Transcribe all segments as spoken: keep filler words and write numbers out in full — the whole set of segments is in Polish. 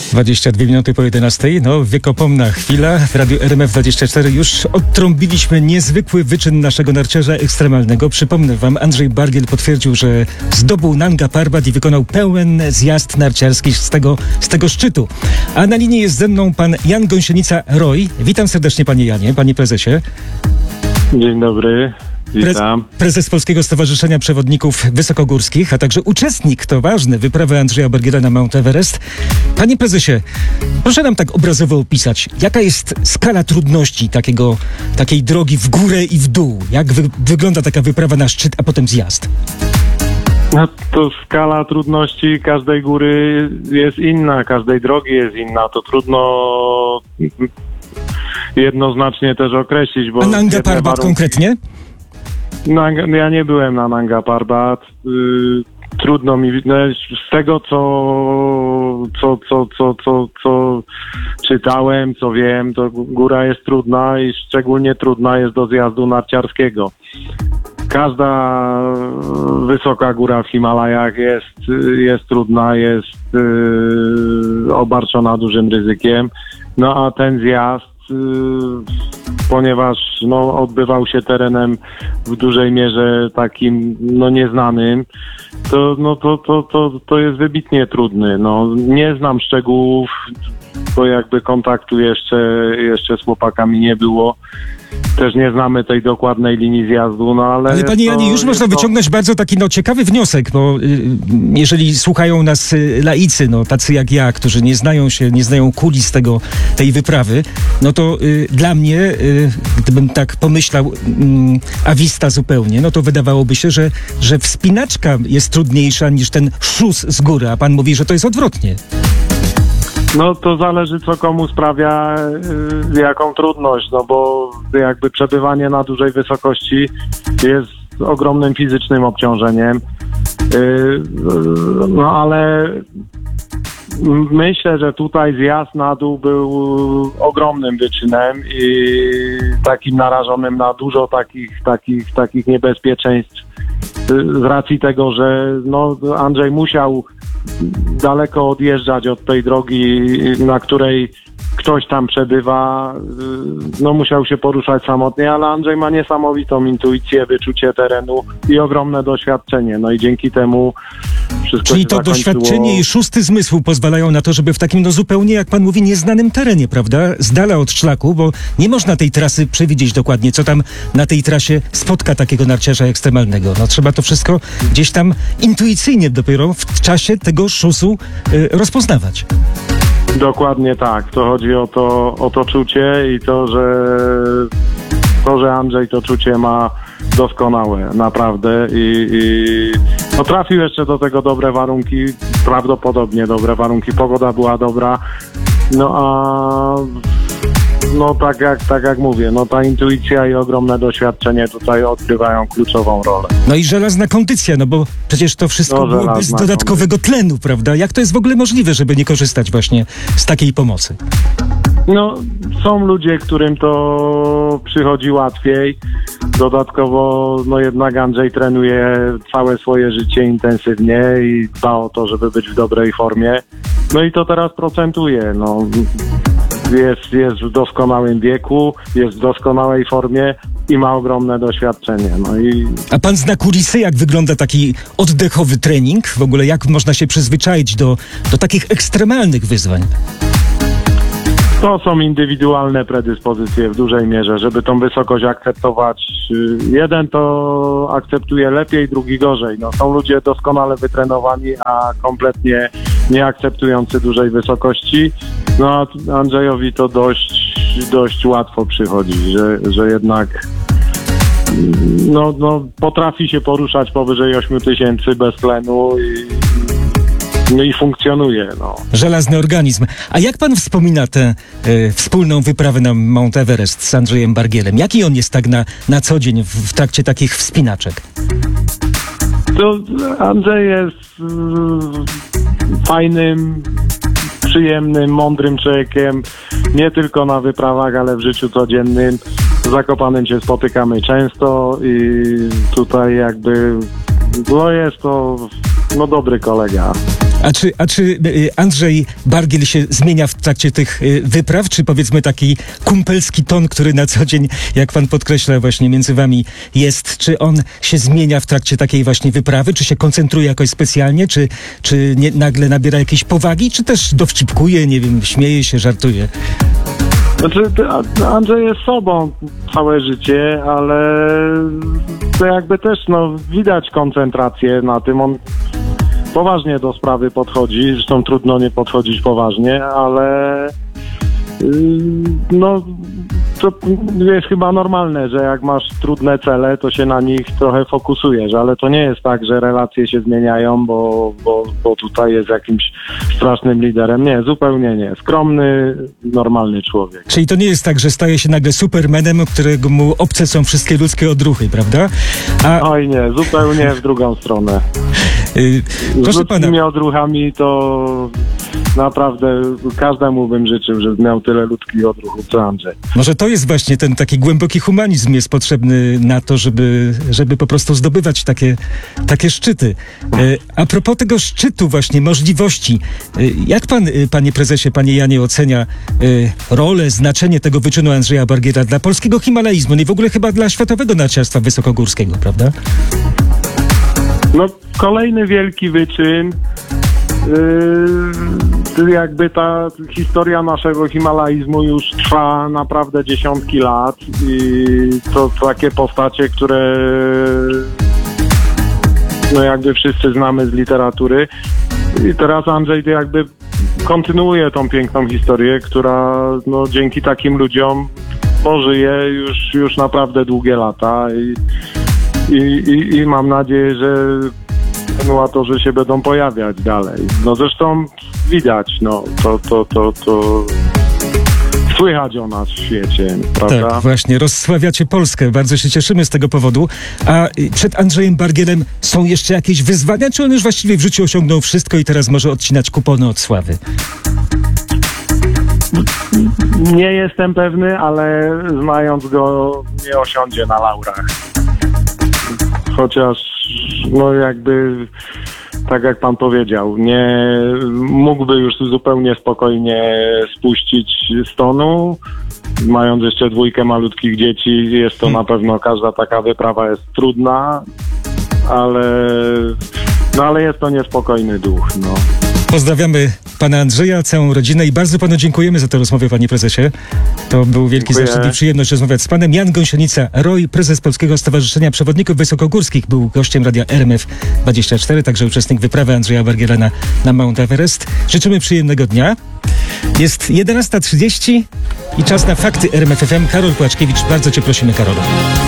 dwadzieścia dwie minuty po jedenastej. No, wiekopomna chwila. W Radiu R M F dwadzieścia cztery już odtrąbiliśmy niezwykły wyczyn naszego narciarza ekstremalnego. Przypomnę wam, Andrzej Bargiel potwierdził, że zdobył Nanga Parbat i wykonał pełen zjazd narciarski z tego, z tego szczytu. A na linii jest ze mną pan Jan Gąsienica-Roy. Witam serdecznie, panie Janie, panie prezesie. Dzień dobry. Witam. Prezes Polskiego Stowarzyszenia Przewodników Wysokogórskich, a także uczestnik, to ważne, wyprawy Andrzeja Bargiela na Mount Everest. Panie prezesie, proszę nam tak obrazowo opisać, jaka jest skala trudności takiego, takiej drogi w górę i w dół? Jak wy, wygląda taka wyprawa na szczyt, a potem zjazd? No to skala trudności każdej góry jest inna, każdej drogi jest inna. To trudno jednoznacznie też określić. Bo a Nanga Parbat warunki... konkretnie? Nanga, ja nie byłem na Nanga Parbat. Yy, trudno mi z tego, co, co, co, co, co, co czytałem, co wiem, to góra jest trudna i szczególnie trudna jest do zjazdu narciarskiego. Każda wysoka góra w Himalajach jest, jest trudna, jest yy, obarczona dużym ryzykiem. No a ten zjazd, yy, ponieważ no, odbywał się terenem w dużej mierze takim no, nieznanym, to, no, to, to, to, to jest wybitnie trudny. No, nie znam szczegółów, bo jakby kontaktu jeszcze, jeszcze z chłopakami nie było. Też nie znamy tej dokładnej linii zjazdu, no ale... Ale panie Janie, już można to... wyciągnąć bardzo taki no, ciekawy wniosek, bo y, jeżeli słuchają nas y, laicy, no, tacy jak ja, którzy nie znają się, nie znają kulis tego, tej wyprawy, no to y, dla mnie, y, gdybym tak pomyślał y, a vista zupełnie, no to wydawałoby się, że, że wspinaczka jest trudniejsza niż ten szus z góry, a pan mówi, że to jest odwrotnie. No to zależy, co komu sprawia y, jaką trudność, no bo jakby przebywanie na dużej wysokości jest ogromnym fizycznym obciążeniem, y, no ale myślę, że tutaj zjazd na dół był ogromnym wyczynem i takim narażonym na dużo takich, takich, takich niebezpieczeństw z racji tego, że no, Andrzej musiał daleko odjeżdżać od tej drogi, na której ktoś tam przebywa, no musiał się poruszać samotnie, ale Andrzej ma niesamowitą intuicję, wyczucie terenu i ogromne doświadczenie, no i dzięki temu wszystko Czyli się to zakończyło... doświadczenie i szósty zmysł pozwalają na to, żeby w takim no zupełnie, jak pan mówi, nieznanym terenie, prawda, z dala od szlaku, bo nie można tej trasy przewidzieć dokładnie, co tam na tej trasie spotka takiego narciarza ekstremalnego. No trzeba to wszystko gdzieś tam intuicyjnie dopiero w czasie tego szusu y, rozpoznawać. Dokładnie tak. To chodzi o to, o to czucie i to, że to, że Andrzej to czucie ma doskonałe, naprawdę. I, i no, trafił jeszcze do tego dobre warunki, prawdopodobnie dobre warunki. Pogoda była dobra. No a no tak jak, tak jak mówię, no ta intuicja i ogromne doświadczenie tutaj odgrywają kluczową rolę. No i żelazna kondycja, no bo przecież to wszystko no, było bez dodatkowego tlenu, prawda? Jak to jest w ogóle możliwe, żeby nie korzystać właśnie z takiej pomocy? No, są ludzie, którym to przychodzi łatwiej. Dodatkowo, no jednak Andrzej trenuje całe swoje życie intensywnie i dba o to, żeby być w dobrej formie. No i to teraz procentuje, no. Jest, jest w doskonałym wieku, jest w doskonałej formie i ma ogromne doświadczenie. No i... A pan zna kulisy, jak wygląda taki oddechowy trening? W ogóle jak można się przyzwyczaić do, do takich ekstremalnych wyzwań? To są indywidualne predyspozycje w dużej mierze, żeby tą wysokość akceptować. Jeden to akceptuje lepiej, drugi gorzej. No, są ludzie doskonale wytrenowani, a kompletnie nie akceptujący dużej wysokości. No a Andrzejowi to dość, dość łatwo przychodzi, że, że jednak no, no, potrafi się poruszać powyżej ośmiu tysięcy bez tlenu i no i funkcjonuje. No. Żelazny organizm. A jak pan wspomina tę y, wspólną wyprawę na Mount Everest z Andrzejem Bargielem? Jaki on jest tak na, na co dzień w, w trakcie takich wspinaczek? To Andrzej jest y, fajnym, przyjemnym, mądrym człowiekiem. Nie tylko na wyprawach, ale w życiu codziennym. W Zakopanem się spotykamy często i tutaj jakby no jest to no dobry kolega. A czy, a czy y, Andrzej Bargiel się zmienia w trakcie tych y, wypraw, czy powiedzmy taki kumpelski ton, który na co dzień, jak pan podkreśla właśnie między wami jest, czy on się zmienia w trakcie takiej właśnie wyprawy, czy się koncentruje jakoś specjalnie, czy, czy nie, nagle nabiera jakiejś powagi, czy też dowcipkuje, nie wiem, śmieje się, żartuje? Znaczy, Andrzej jest sobą całe życie, ale to jakby też, no, widać koncentrację na tym. On poważnie do sprawy podchodzi, zresztą trudno nie podchodzić poważnie, ale yy, no, to jest chyba normalne, że jak masz trudne cele, to się na nich trochę fokusujesz, ale to nie jest tak, że relacje się zmieniają, bo, bo, bo tutaj jest jakimś strasznym liderem. Nie, zupełnie nie. Skromny, normalny człowiek. Czyli to nie jest tak, że staje się nagle supermanem, którego mu obce są wszystkie ludzkie odruchy, prawda? A... Oj nie, zupełnie w drugą stronę. Yy, proszę Z ludzkimi pana, odruchami to naprawdę każdemu bym życzył, żeby miał tyle ludzkich odruchów co Andrzej. może to jest właśnie ten taki głęboki humanizm jest potrzebny na to, żeby, żeby po prostu zdobywać takie, takie szczyty. Yy, a propos tego szczytu właśnie, możliwości, yy, jak pan, yy, panie prezesie, panie Janie, ocenia yy, rolę, znaczenie tego wyczynu Andrzeja Bargiela dla polskiego himalaizmu, no i w ogóle chyba dla światowego narciarstwa wysokogórskiego, prawda? No, kolejny wielki wyczyn. Yy, jakby ta historia naszego himalaizmu już trwa naprawdę dziesiątki lat i to takie postacie, które no jakby wszyscy znamy z literatury. I teraz Andrzej to jakby kontynuuje tą piękną historię, która no dzięki takim ludziom pożyje już, już naprawdę długie lata i, i, i, i mam nadzieję, że kontynuatorzy się będą pojawiać dalej. No zresztą widać, no to, to, to, to słychać o nas w świecie, prawda? Tak, właśnie, rozsławiacie Polskę. Bardzo się cieszymy z tego powodu. A y, przed Andrzejem Bargielem są jeszcze jakieś wyzwania, czy on już właściwie w życiu osiągnął wszystko i teraz może odcinać kupony od sławy? Nie jestem pewny, ale znając go, nie osiądzie na laurach. Chociaż, no jakby, tak jak pan powiedział, nie mógłby już zupełnie spokojnie spuścić z tonu. Mając jeszcze dwójkę malutkich dzieci, jest to hmm. na pewno, każda taka wyprawa jest trudna, ale, no ale jest to niespokojny duch, no. Pozdrawiamy pana Andrzeja, całą rodzinę i bardzo panu dziękujemy za tę rozmowę, panie prezesie. To był wielki Dziękuję. zaszczyt i przyjemność rozmawiać z panem. Jan Gąsienica-Roy, prezes Polskiego Stowarzyszenia Przewodników Wysokogórskich, był gościem radia R M F dwadzieścia cztery, także uczestnik wyprawy Andrzeja Bargiela na, na Mount Everest. Życzymy przyjemnego dnia. Jest jedenasta trzydzieści i czas na fakty R M F F M. Karol Płaczkiewicz, bardzo cię prosimy, Karolu.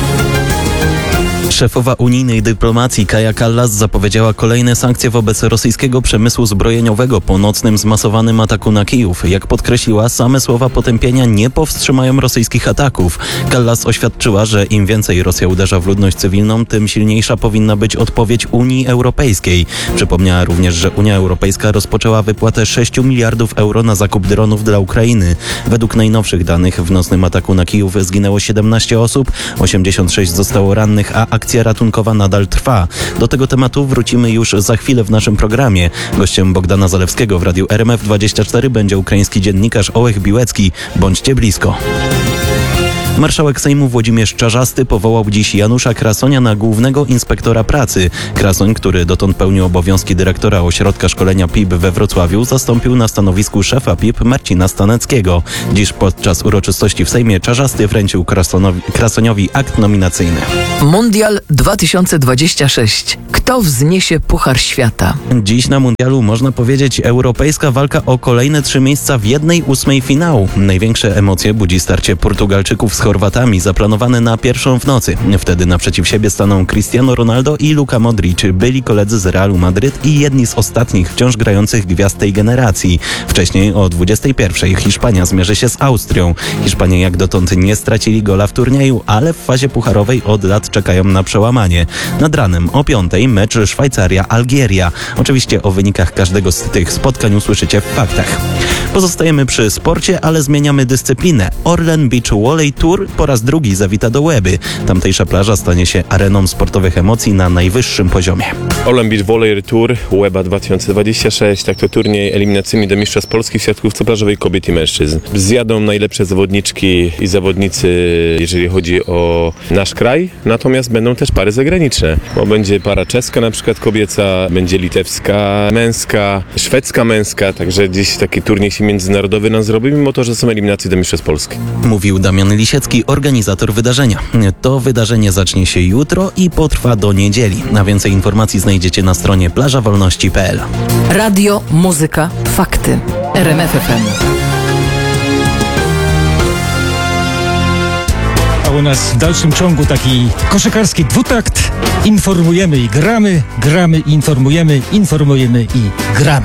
Szefowa unijnej dyplomacji Kaja Kallas zapowiedziała kolejne sankcje wobec rosyjskiego przemysłu zbrojeniowego po nocnym zmasowanym ataku na Kijów. Jak podkreśliła, same słowa potępienia nie powstrzymają rosyjskich ataków. Kallas oświadczyła, że im więcej Rosja uderza w ludność cywilną, tym silniejsza powinna być odpowiedź Unii Europejskiej. Przypomniała również, że Unia Europejska rozpoczęła wypłatę sześciu miliardów euro na zakup dronów dla Ukrainy. Według najnowszych danych w nocnym ataku na Kijów zginęło siedemnaście osób, osiemdziesiąt sześć zostało rannych, a akcja ratunkowa nadal trwa. Do tego tematu wrócimy już za chwilę w naszym programie. Gościem Bogdana Zalewskiego w Radiu R M F dwadzieścia cztery będzie ukraiński dziennikarz Ołech Biłecki. Bądźcie blisko. Marszałek Sejmu Włodzimierz Czarzasty powołał dziś Janusza Krasonia na głównego inspektora pracy. Krasoń, który dotąd pełnił obowiązki dyrektora Ośrodka Szkolenia P I B we Wrocławiu, zastąpił na stanowisku szefa P I B Marcina Staneckiego. Dziś podczas uroczystości w Sejmie Czarzasty wręczył Krasonowi, Krasoniowi akt nominacyjny. Mundial dwa tysiące dwudziesty szósty. Kto wzniesie Puchar Świata? Dziś na mundialu można powiedzieć europejska walka o kolejne trzy miejsca w jednej ósmej finału. Największe emocje budzi starcie Portugalczyków z Chorwatami zaplanowane na pierwszą w nocy. Wtedy naprzeciw siebie staną Cristiano Ronaldo i Luka Modric, byli koledzy z Realu Madryt i jedni z ostatnich wciąż grających gwiazd tej generacji. Wcześniej o dwudziestej pierwszej Hiszpania zmierzy się z Austrią. Hiszpanie jak dotąd nie stracili gola w turnieju, ale w fazie pucharowej od lat czekają na przełamanie. Nad ranem o piątej mecz Szwajcaria-Algieria. Oczywiście o wynikach każdego z tych spotkań usłyszycie w faktach. Pozostajemy przy sporcie, ale zmieniamy dyscyplinę. Orlen Beach Volley Tour po raz drugi zawita do Łeby. Tamtejsza plaża stanie się areną sportowych emocji na najwyższym poziomie. Orlen Beach Volley Tour Łeba dwa tysiące dwadzieścia sześć, tak to turniej eliminacyjny do Mistrzostw Polski w siatkówce plażowej kobiet i mężczyzn. Zjadą najlepsze zawodniczki i zawodnicy, jeżeli chodzi o nasz kraj, natomiast będą też pary zagraniczne, bo będzie para czeska na przykład kobieca, będzie litewska męska, szwedzka męska, także gdzieś taki turniej się międzynarodowy nam zrobi, mimo to, że są eliminacje do Mistrzostw Polski. Mówił Damian Lisiecki, organizator wydarzenia. To wydarzenie zacznie się jutro i potrwa do niedzieli. Na więcej informacji znajdziecie na stronie plaża wolności kropka p l. Radio, muzyka, fakty. R M F F M. A u nas w dalszym ciągu taki koszykarski dwutakt. Informujemy i gramy, gramy i informujemy, informujemy i gramy.